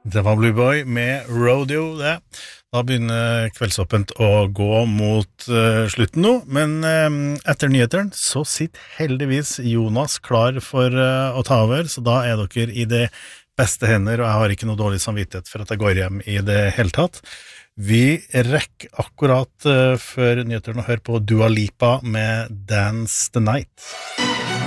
Det var Blue Boy med Rodeo, det. Da begynner kveldsåpent å gå mot slutten nå, men etter nyheteren så sitter heldigvis Jonas klar for å ta over, så da er dere i det beste hender, og jeg har ikke noe dårlig samvittighet for at jeg går hjem i det hele tatt. Vi rekker akkurat før nyheteren å høre på Dua Lipa med Dance the Night.